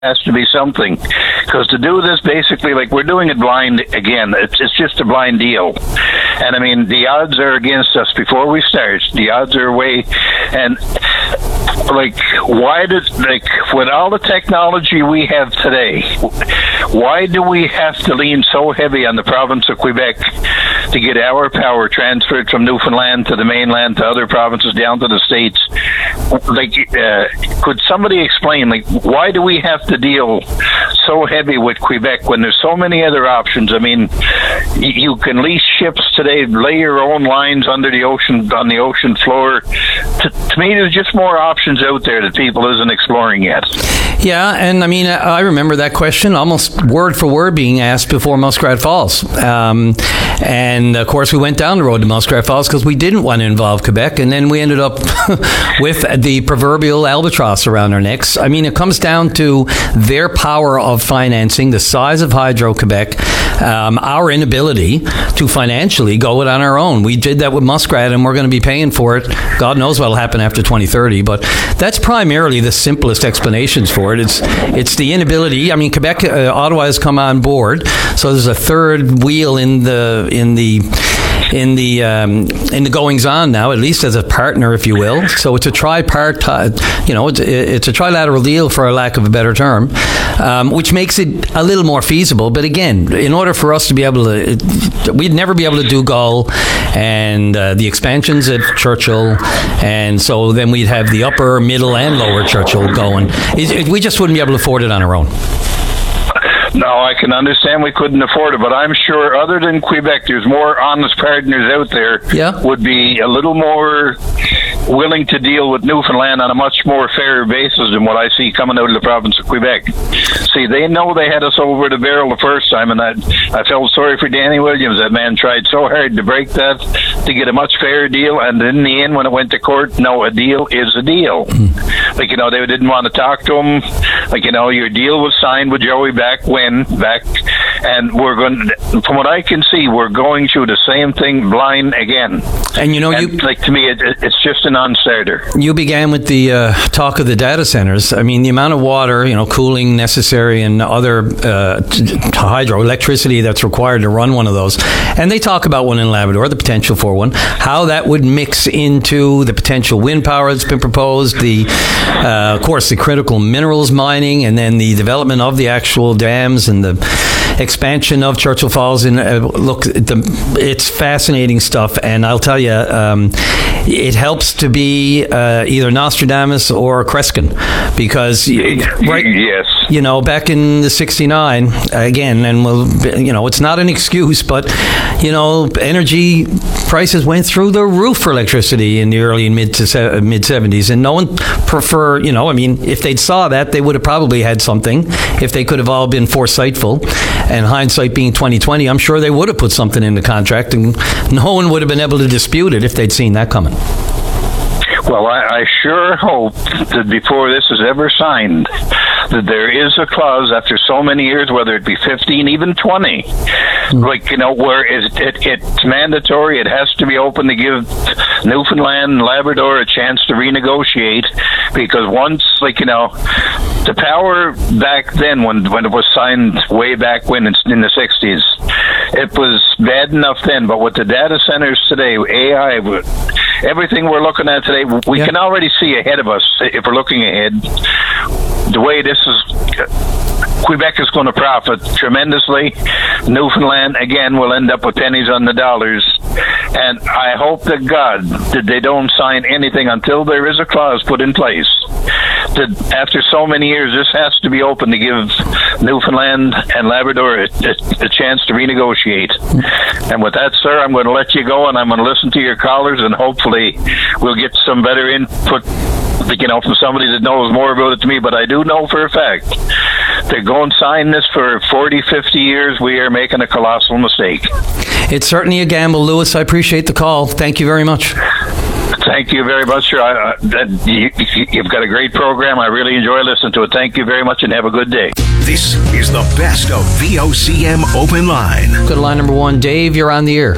has to be something, because to do this basically like we're doing it blind again. It's just a blind deal, and I mean the odds are against us. Before we start, the odds are way, and like why did with all the technology we have today, why do we have to lean so heavy on the province of Quebec to get our power transferred from Newfoundland to the mainland to other provinces down to the States? Like, could somebody explain, like, why do we have to deal so heavy with Quebec when there's so many other options? I mean, you can lease ships today, lay your own lines under the ocean, on the ocean floor. To me, there's just more options out there that people isn't exploring yet. Yeah, and I mean, I remember that question almost word for word being asked before Muskrat Falls. And, of course, we went down the road to Muskrat Falls because we didn't want to involve Quebec, and then we ended up with the proverbial albatross around our necks. I mean, it comes down to their power of financing, the size of Hydro-Quebec, our inability to financially go it on our own. We did that with Muskrat, and we're going to be paying for it. God knows what will happen after 2030, but that's primarily the simplest explanations for it. It's the inability. I mean, Quebec, Ottawa has come on board, so there's a third wheel in the goings on now, at least as a partner, if you will. So it's a tripartite, it's a trilateral deal, for a lack of a better term, which makes it a little more feasible. But again, in order for us to be able to, we'd never be able to do Gull and the expansions at Churchill, and so then we'd have the upper, middle, and lower Churchill going. We just wouldn't be able to afford it on our own. No, I can understand we couldn't afford it, but I'm sure other than Quebec, there's more honest partners out there would be a little more willing to deal with Newfoundland on a much more fair basis than what I see coming out of the province of Quebec. See, they know they had us over the barrel the first time, and I felt sorry for Danny Williams. That man tried so hard to break that, to get a much fairer deal, and in the end, when it went to court, no, a deal is a deal. Like, they didn't want to talk to him. Like, your deal was signed with Joey back, and we're going, from what I can see, we're going through the same thing blind again. And to me, it's just a non-starter. You began with the talk of the data centers. I mean, the amount of water, cooling necessary, and other hydroelectricity that's required to run one of those. And they talk about one in Labrador, the potential for one, how that would mix into the potential wind power that's been proposed, of course, the critical minerals mining, and then the development of the actual dams and the expansion of Churchill Falls. And it's fascinating stuff, and I'll tell you, it helps to be either Nostradamus or Kreskin, because back in the '69 again, and it's not an excuse, but energy prices went through the roof for electricity in the early and mid '70s, and no one if they'd saw that, they would have probably had something. If they could have all been foresightful, and hindsight being 2020, I'm sure they would have put something in the contract, and no one would have been able to dispute it if they'd seen that coming. Well, I sure hope that before this is ever signed, that there is a clause after so many years, whether it be 15, even 20, where it's mandatory, it has to be open to give Newfoundland and Labrador a chance to renegotiate, because once, the power back then, when it was signed way back when in the 60s, it was bad enough then, but with the data centers today, AI, everything we're looking at today, we can already see ahead of us, if we're looking ahead, the way this is, Quebec is going to profit tremendously. Newfoundland, again, will end up with pennies on the dollars. And I hope to God that they don't sign anything until there is a clause put in place that after so many years, this has to be open to give Newfoundland and Labrador a chance to renegotiate. And with that, sir, I'm going to let you go, and I'm going to listen to your callers, and hopefully we'll get some better input, from somebody that knows more about it than me. But I do know for a fact to go and sign this for 40, 50 years, we are making a colossal mistake. It's certainly a gamble, Lewis. I appreciate the call. Thank you very much. Thank you very much, sir. You've got a great program. I really enjoy listening to it. Thank you very much, and have a good day. This is the best of VOCM Open Line. Go to line number one. Dave, you're on the air.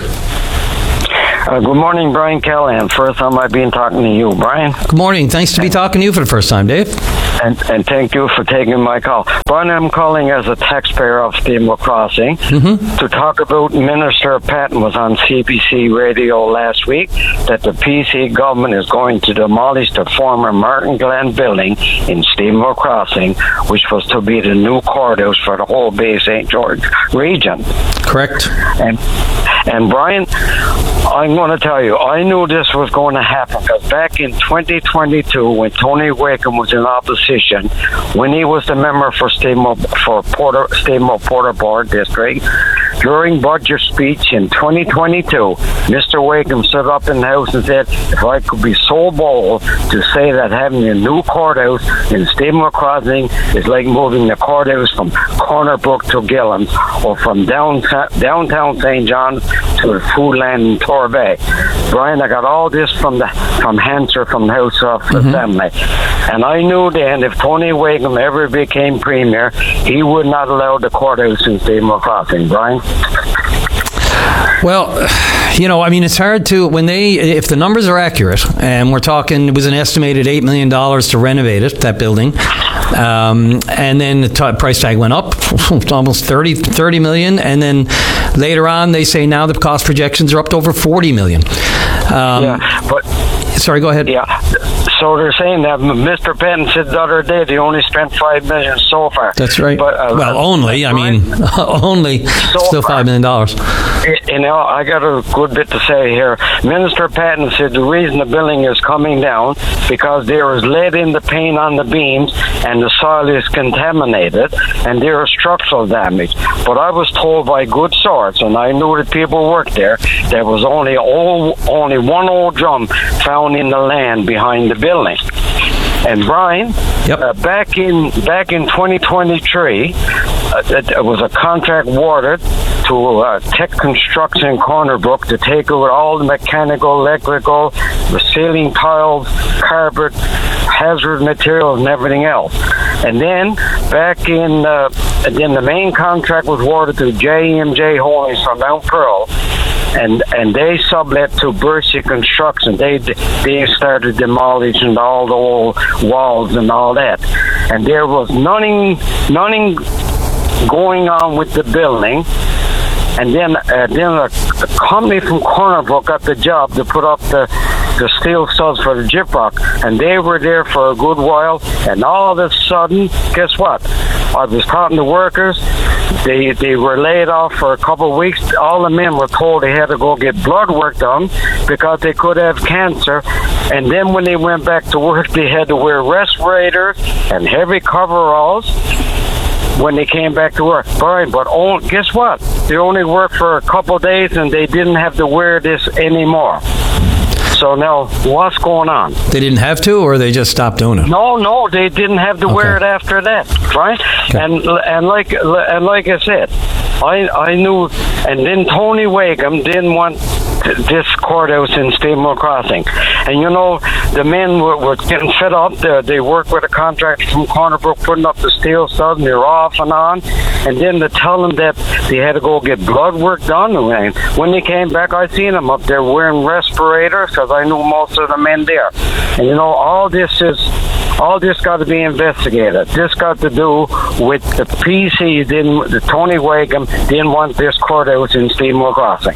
Good morning, Brian Callahan. First time I've been talking to you, Brian. Good morning. Thanks to be talking to you for the first time, Dave. And thank you for taking my call. Brian, I'm calling as a taxpayer of Steamboat Crossing to talk about Minister Patton was on CBC radio last week that the PC government is going to demolish the former Martin Glen building in Steamboat Crossing, which was to be the new courthouse for the whole Bay St. George region. Correct. And Brian, I'm going to tell you, I knew this was going to happen because back in 2022, when Tony Wakeham was in opposition, when he was the member for Steamboat Porter Board District, during budget speech in 2022, Mr. Wakeham stood up in the House and said, if I could be so bold to say that having a new courthouse in Steamboat Crossing is like moving the courthouse from Corner Brook to Gillens or from downtown St. John's to the Foodland in Torbay. Brian, I got all this from Hanser from the House of Assembly. And I knew then if Tony Wakeham ever became Premier, he would not allow the courthouse in Steamboat Crossing. Brian? Well, it's hard to, if the numbers are accurate, and we're talking, it was an estimated $8 million to renovate it, that building, and then the price tag went up, almost 30 million, and then later on, they say now the cost projections are up to over 40 million. Sorry, go ahead. Yeah. So they're saying that Mr. Patton said the other day they only spent $5 million so far. That's right. But, only. Only. Still $5 million. I got a good bit to say here. Minister Patton said the reason the building is coming down because there is lead in the paint on the beams and the soil is contaminated and there is structural damage. But I was told by good source, and I knew that people worked there was only one old drum found in the land behind the building. And Brian, back in 2023, it was a contract awarded to Tech Construction Corner Brook to take over all the mechanical, electrical, the ceiling tiles, carpet, hazard materials, and everything else. And then back in then the main contract was awarded to J&J Holdings from Mount Pearl. And they sublet to Bercy Construction. They started demolishing all the old walls and all that. And there was nothing going on with the building. And then a company from Corner Brook got the job to put up the steel studs for the gyprock, and they were there for a good while. And all of a sudden, guess what? I was talking to workers. They were laid off for a couple of weeks. All the men were told they had to go get blood work done because they could have cancer. And then when they went back to work, they had to wear respirators and heavy coveralls when they came back to work. But guess what? They only worked for a couple of days and they didn't have to wear this anymore. So now, what's going on? They didn't have to, or they just stopped doing it? No, they didn't have to wear it after that, right? Okay. And like I said, I knew, and then Tony Wakeham didn't want this courthouse in Steamboat Crossing. And the men were getting fed up. They worked with a contractor from Corner Brook putting up the steel studs, and they're off and on. And then to tell them that they had to go get blood work done. And when they came back, I seen them up there wearing respirators because I knew most of the men there. And all this got to be investigated. This got to do with the PC. Tony Wakeham didn't want this courthouse in Steamboat Crossing.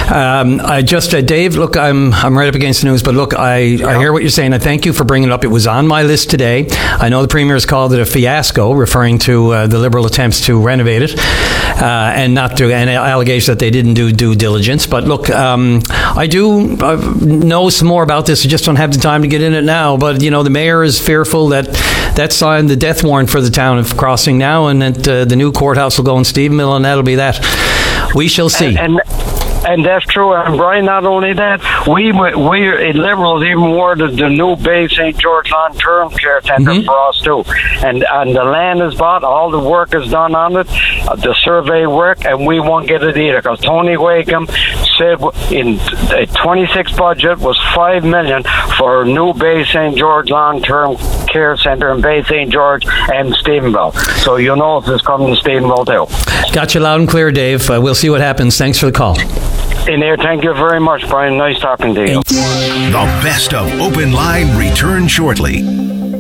Dave, look, I'm right up against the news, but look, I hear what you're saying. I thank you for bringing it up. It was on my list today. I know the Premier has called it a fiasco, referring to the Liberal attempts to renovate it and allegations that they didn't do due diligence. But look, I do know some more about this. I just don't have the time to get in it now. But, the mayor is fearful that that's signed the death warrant for the town of Crossing now, and that the new courthouse will go in Stephenville, and that'll be that. We shall see. And that's true. And Brian, not only that, we Liberals even awarded the new Bay St. George long-term care center for us too. And the land is bought, all the work is done on it, the survey work, and we won't get it either because Tony Wakeham said in the 26 budget was $5 million for a new Bay St. George long-term care center in Bay St. George and Stephenville. So if it's coming to Stephenville too. Got you loud and clear, Dave. We'll see what happens. Thanks for the call. In there, thank you very much, Brian. Nice talking to you. The best of Open Line returns shortly.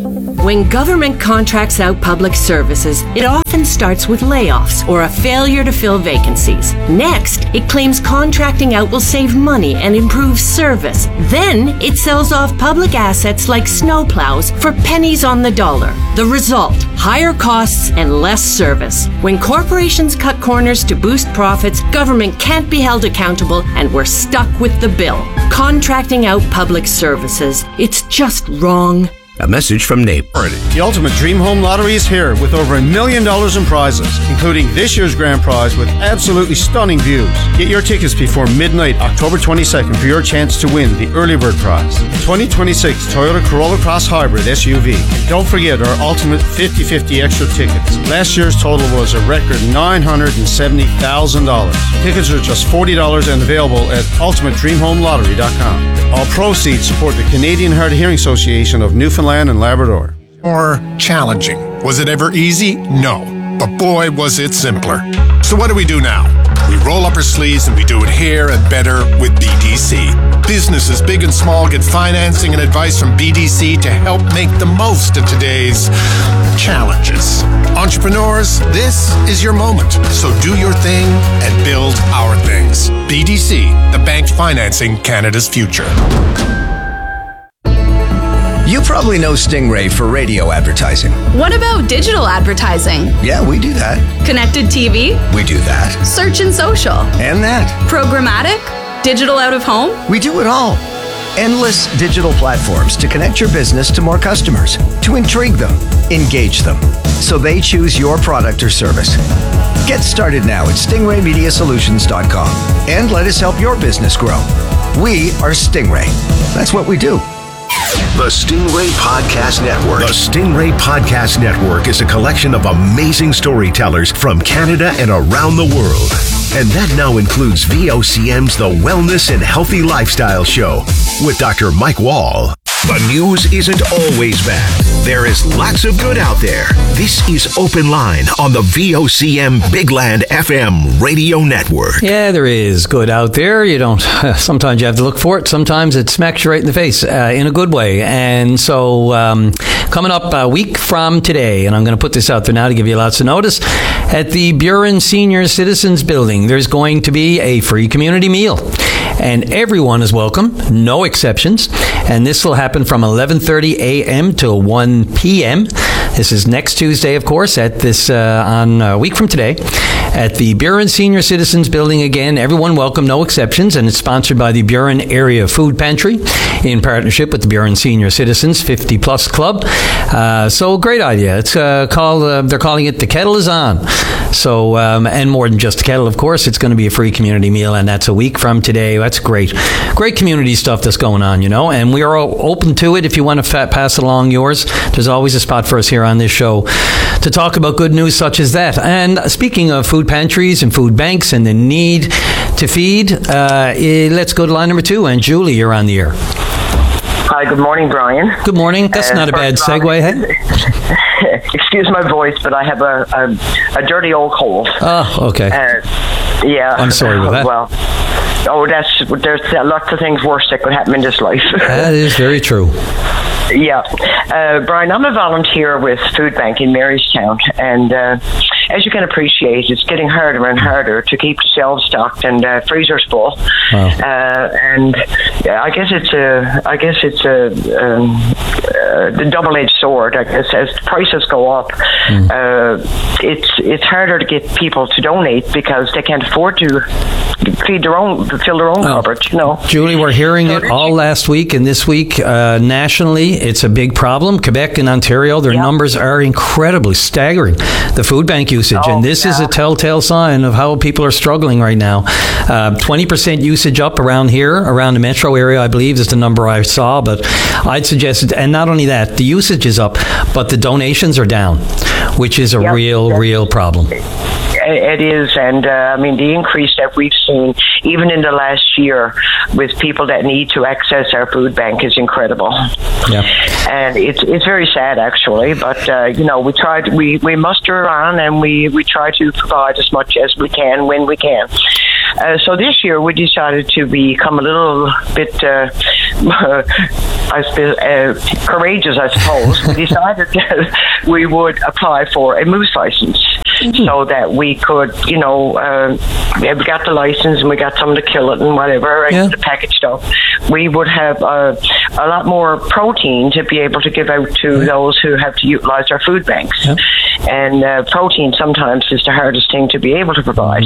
When government contracts out public services, it often starts with layoffs or a failure to fill vacancies. Next, it claims contracting out will save money and improve service. Then, it sells off public assets like snowplows for pennies on the dollar. The result, higher costs and less service. When corporations cut corners to boost profits, government can't be held accountable and we're stuck with the bill. Contracting out public services, it's just wrong. A message from NAPE. The Ultimate Dream Home Lottery is here with over $1 million in prizes, including this year's grand prize with absolutely stunning views. Get your tickets before midnight, October 22nd, for your chance to win the early bird prize, the 2026 Toyota Corolla Cross Hybrid SUV. Don't forget our Ultimate 50/50 extra tickets. Last year's total was a record $970,000. Tickets are just $40 and available at ultimatedreamhomelottery.com. All proceeds support the Canadian Hard of Hearing Association of Newfoundland and Labrador. Or challenging. Was it ever easy? No. But boy, was it simpler. So what do we do now? We roll up our sleeves and we do it here and better with BDC. Businesses big and small get financing and advice from BDC to help make the most of today's challenges. Entrepreneurs, this is your moment. So do your thing and build our things. BDC, the bank financing Canada's future. You probably know Stingray for radio advertising. What about digital advertising? Yeah, we do that. Connected TV? We do that. Search and social? And that. Programmatic? Digital out of home? We do it all. Endless digital platforms to connect your business to more customers, to intrigue them, engage them, so they choose your product or service. Get started now at stingraymediasolutions.com and let us help your business grow. We are Stingray. That's what we do. The Stingray Podcast Network. The Stingray Podcast Network is a collection of amazing storytellers from Canada and around the world. And that now includes VOCM's The Wellness and Healthy Lifestyle Show with Dr. Mike Wall. The news isn't always bad. There is lots of good out there. This is Open Line on the VOCM Bigland FM radio network. Yeah, there is good out there. You don't, sometimes you have to look for it. Sometimes it smacks you right in the face in a good way. And so coming up a week from today, and I'm going to put this out there now to give you lots of notice, at the Buren Senior Citizens Building, there's going to be a free community meal. And everyone is welcome, no exceptions. And this will happen from 11:30 a.m. to 1 p.m. This is next Tuesday, of course, at this on a week from today at the Buren Senior Citizens Building. Again, everyone welcome, no exceptions, and it's sponsored by the Buren Area Food Pantry in partnership with the Buren Senior Citizens 50 Plus Club. So great idea. It's called. They're calling it The Kettle Is On. So and more than just the kettle, of course, it's going to be a free community meal, and that's a week from today. That's great community stuff that's going on, you know. And we are open to it. If you want to pass along yours, there's always a spot for us here on this show to talk about good news such as that. And speaking of food pantries and food banks and the need to feed, let's go to line number 2. And Julie, you're on the air. Hi, good morning, Brian. Good morning. That's not a bad segue, hey? Excuse my voice, but I have a dirty old cold. Oh, okay. Yeah. I'm sorry with that. Well, there's lots of things worse that could happen in this life. That is very true. Yeah. Brian, I'm a volunteer with Food Bank in Marystown, and as you can appreciate, it's getting harder and harder to keep the shelves stocked and freezers full. Wow. And I guess it's the double-edged sword. I guess as prices go up, it's harder to get people to donate because they can't afford to fill their own cupboards. You know, Julie, we're hearing it all last week and this week nationally. It's a big problem. Quebec and Ontario, their numbers are incredibly staggering. The food bank usage, and this is a telltale sign of how people are struggling right now. 20% usage up around here, around the metro area, I believe is the number I saw. But I'd suggest, and not only that, the usage is up, but the donations are down, which is a real problem. It is, and I mean, the increase that we've seen, even in the last year, with people that need to access our food bank is incredible. Yeah. And it's very sad, actually, but, you know, we muster on and we try to provide as much as we can when we can. So this year we decided to become a little bit, courageous, I suppose. We decided that we would apply for a moose license. So that we could, we got the license and we got someone to kill it and whatever, and the packaged stuff. We would have a lot more protein to be able to give out to those who have to utilize our food banks. And protein sometimes is the hardest thing to be able to provide.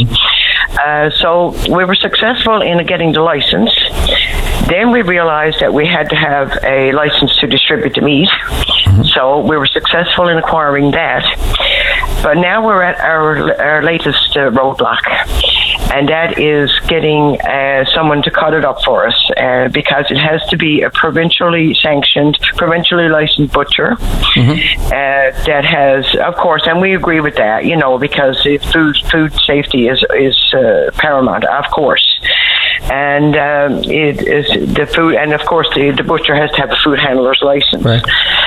So we were successful in getting the license. Then we realized that we had to have a license to distribute the meat. So we were successful in acquiring that. But now we're at our latest roadblock, and that is getting someone to cut it up for us, because it has to be a provincially sanctioned, provincially licensed butcher that has, of course, and we agree with that, because food safety is paramount, of course. And it is the food, and of course the butcher has to have a food handler's license. Right.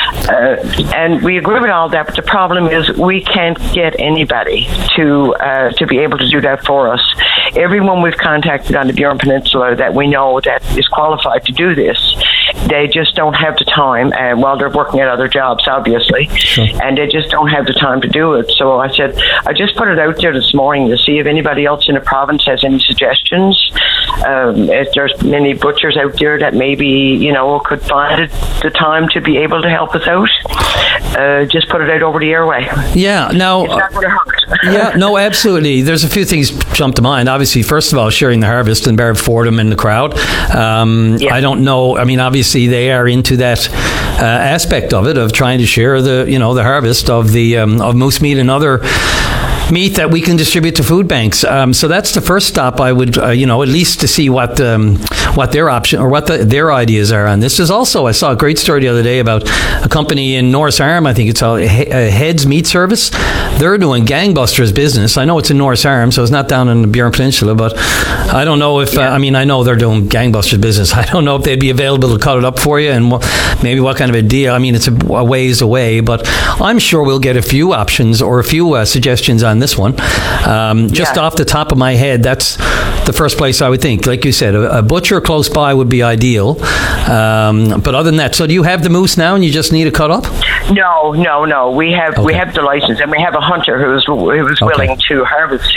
And we agree with all that, but the problem is we can't get anybody to be able to do that for us. Everyone we've contacted on the Burin Peninsula that we know that is qualified to do this, they just don't have the time, while they're working at other jobs, obviously, and they just don't have the time to do it. So I said, I just put it out there this morning to see if anybody else in the province has any suggestions. If there's many butchers out there that maybe, could find the time to be able to help us out, just put it out over the airway. Yeah, now... It's not going to hurt. Yeah, no, absolutely. There's a few things jump to mind. Obviously, first of all, sharing the harvest and Barb Fordham in the crowd. I don't know. I mean, obviously, they are into that aspect of it, of trying to share the harvest of the of moose meat and other meat that we can distribute to food banks. So that's the first stop. I would, at least to see what their option or what their ideas are on this. There's also, I saw a great story the other day about a company in Norris Arm. I think it's called Heads Meat Service. They're doing gangbusters business. I know it's in Norris Arm, so it's not down in the Burin Peninsula, but I don't know if, I know they're doing gangbusters business. I don't know if they'd be available to cut it up for you and maybe what kind of a deal. I mean, it's a ways away, but I'm sure we'll get a few options or a few suggestions on this one. Just off the top of my head, that's the first place I would think. Like you said, a butcher close by would be ideal. But other than that, so do you have the moose now and you just need a cut up? No. We have the license, and we have a hunter who's willing to harvest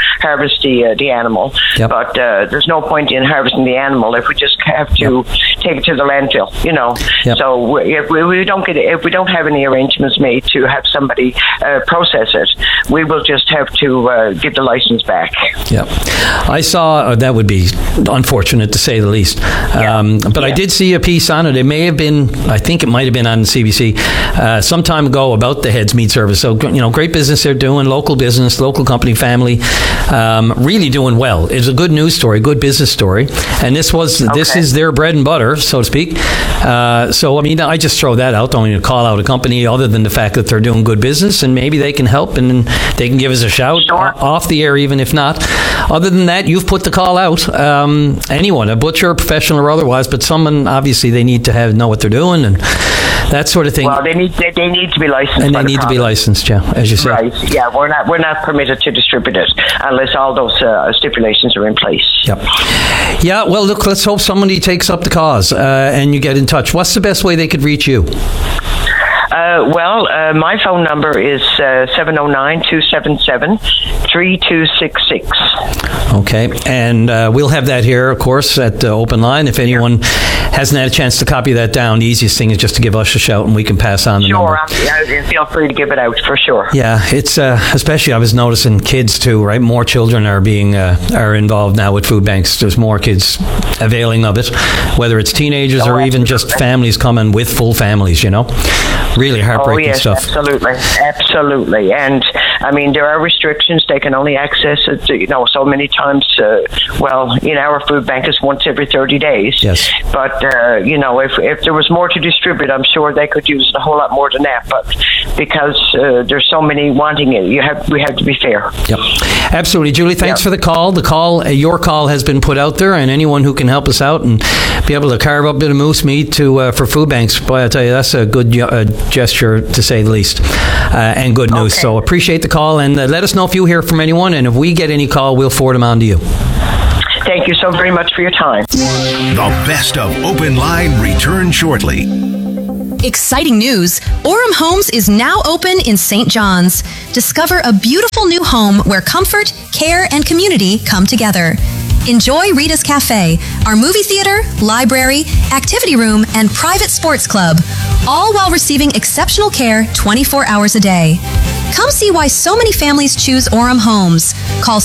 the animal. Yep. But there's no point in harvesting the animal if we just have to take it to the landfill. Yep. So if we don't have any arrangements made to have somebody process it, we will just have to give the license back. Yeah, I saw that would be unfortunate to say the least. But I did see a piece on it. It may have been, I think it might have been on CBC some time ago about the Heads Meat Service. So great business they're doing, local business, local company, family, really doing well. It's a good news story, good business story, and this is their bread and butter, so to speak. So I just throw that out. Don't even call out a company other than the fact that they're doing good business, and maybe they can help and they can give us a shout off the air, even if not. Other than that, you've put the call out. Anyone, a butcher, professional or otherwise, but someone, obviously they need to know what they're doing and that sort of thing. Well, they need to be licensed. And they need to be licensed, as you said. Right. Yeah, we're not permitted to distribute it unless all those stipulations are in place. Yep. Yeah. Well, look. Let's hope somebody takes up the cause and you get in touch. What's the best way they could reach you? My phone number is 709-277-3266. Okay, and we'll have that here, of course, at Open Line. If anyone hasn't had a chance to copy that down, the easiest thing is just to give us a shout and we can pass on the number. Sure, feel free to give it out for sure. Yeah, it's especially I was noticing kids too, right? More children are involved now with food banks. There's more kids availing of it, whether it's teenagers or even just families coming with full families, Really heartbreaking stuff. Absolutely. And there are restrictions. They can only access it, so many times. In our food bank is once every 30 days. Yes. But if there was more to distribute, I'm sure they could use it a whole lot more than that. But because there's so many wanting it. We have to be fair. Yep, absolutely, Julie. Thanks for the call. Your call has been put out there, and anyone who can help us out and be able to carve up a bit of moose meat for food banks, boy, I tell you, that's a good gesture to say the least, and good news. So appreciate the call, and let us know if you hear from anyone, and if we get any call, we'll forward them on to you. Thank you so very much for your time. The best of Open Line return shortly. Exciting news! Orem Homes is now open in St. John's. Discover a beautiful new home where comfort, care, and community come together. Enjoy Rita's Cafe, our movie theater, library, activity room, and private sports club, all while receiving exceptional care 24 hours a day. Come see why so many families choose Orem Homes. Call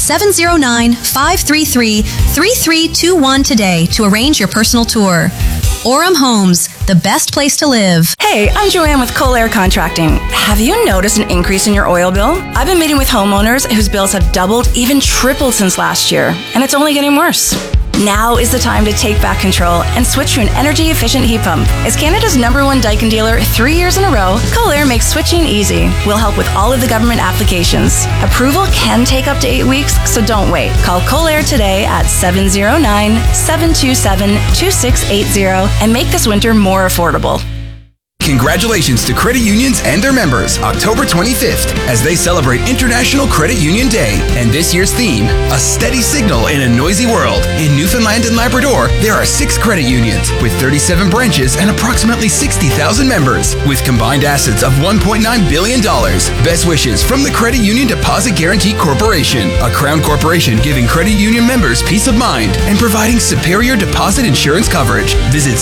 709-533-3321 today to arrange your personal tour. Orem Homes, the best place to live. Hey, I'm Joanne with Colair Contracting. Have you noticed an increase in your oil bill? I've been meeting with homeowners whose bills have doubled, even tripled since last year, and it's only getting worse. Now is the time to take back control and switch to an energy-efficient heat pump. As Canada's #1 Daikin dealer 3 years in a row, Colair makes switching easy. We'll help with all of the government applications. Approval can take up to 8 weeks, so don't wait. Call Colair today at 709-727-2680 and make this winter more affordable. Congratulations to credit unions and their members, October 25th, as they celebrate International Credit Union Day. And this year's theme, a steady signal in a noisy world. In Newfoundland and Labrador, there are 6 credit unions with 37 branches and approximately 60,000 members, with combined assets of $1.9 billion. Best wishes from the Credit Union Deposit Guarantee Corporation, a Crown corporation giving credit union members peace of mind and providing superior deposit insurance coverage. Visit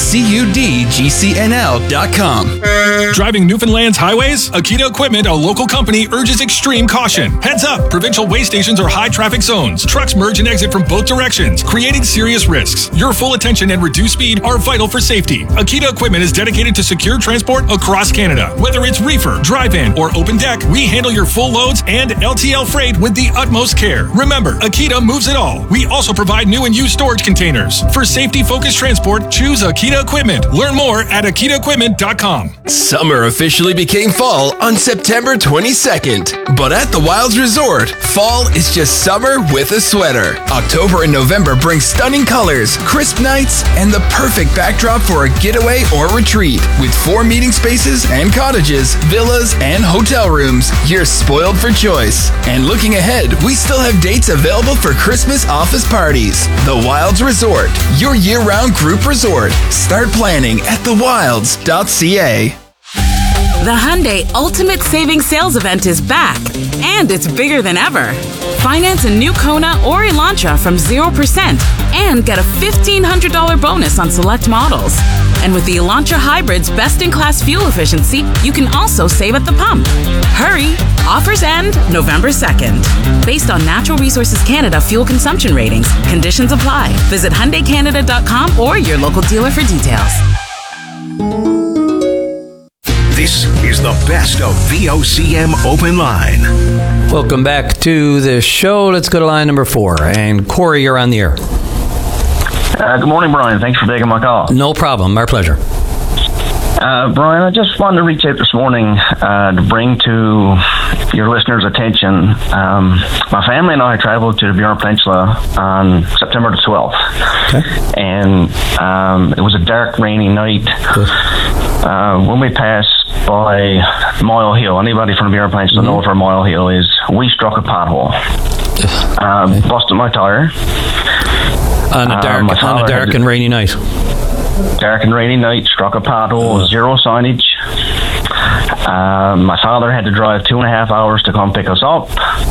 cudgcnl.com. Driving Newfoundland's highways? Akita Equipment, a local company, urges extreme caution. Heads up! Provincial way stations are high traffic zones. Trucks merge and exit from both directions, creating serious risks. Your full attention and reduced speed are vital for safety. Akita Equipment is dedicated to secure transport across Canada. Whether it's reefer, drive-in, or open deck, we handle your full loads and LTL freight with the utmost care. Remember, Akita moves it all. We also provide new and used storage containers. For safety-focused transport, choose Akita Equipment. Learn more at akitaequipment.com. Summer officially became fall on September 22nd. But at the Wilds Resort, fall is just summer with a sweater. October and November bring stunning colors, crisp nights, and the perfect backdrop for a getaway or retreat. With 4 meeting spaces and cottages, villas, and hotel rooms, you're spoiled for choice. And looking ahead, we still have dates available for Christmas office parties. The Wilds Resort, your year-round group resort. Start planning at thewilds.ca. The Hyundai Ultimate Savings Sales Event is back, and it's bigger than ever. Finance a new Kona or Elantra from 0% and get a $1,500 bonus on select models. And with the Elantra Hybrid's best-in-class fuel efficiency, you can also save at the pump. Hurry! Offers end November 2nd. Based on Natural Resources Canada fuel consumption ratings, conditions apply. Visit HyundaiCanada.com or your local dealer for details. This is the best of VOCM Open Line. Welcome back to the show. Let's go to line number 4. And Corey, you're on the air. Good morning, Brian. Thanks for taking my call. No problem. Our pleasure. Brian, I just wanted to reach out this morning to bring to your listeners' attention. My family and I traveled to the Burin Peninsula on September the 12th. Okay. And it was a dark, rainy night. When we passed by Moyle Hill, anybody from the Burin Peninsula knows where Moyle Hill is, we struck a pothole. Busted my tire. On a dark and rainy night. Dark and rainy night, struck a pothole, zero signage. My father had to drive 2.5 hours to come pick us up.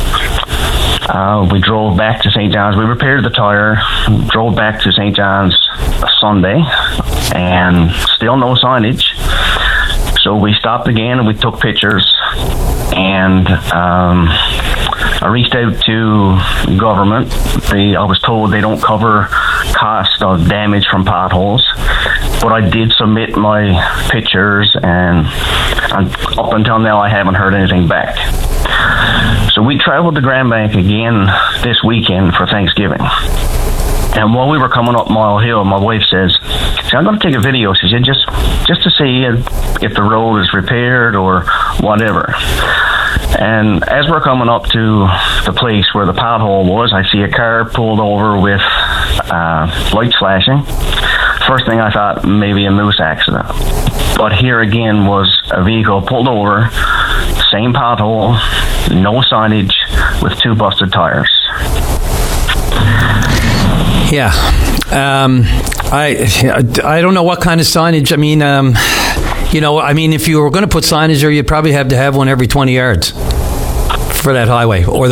We drove back to St. John's. We repaired the tire, drove back to St. John's Sunday, and still no signage. So we stopped again and we took pictures. And I reached out to government. I was told they don't cover cost of damage from potholes, but I did submit my pictures, and up until now I haven't heard anything back. So we traveled to Grand Bank again this weekend for Thanksgiving. And while we were coming up Moyle Hill, my wife says, I'm going to take a video. She said, just to see if the road is repaired or whatever. And as we're coming up to the place where the pothole was, I see a car pulled over with lights flashing. First thing I thought, maybe a moose accident. But here again was a vehicle pulled over, same pothole, no signage, with 2 busted tires. Yeah. I don't know what kind of signage. I mean, if you were going to put signage there, you'd probably have to have one every 20 yards for that highway or